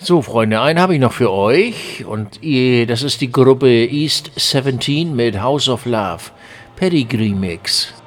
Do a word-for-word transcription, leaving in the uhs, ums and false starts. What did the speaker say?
So, Freunde, einen habe ich noch für euch. Und ihr, das ist die Gruppe East siebzehn mit House of Love. Pedigree Mix.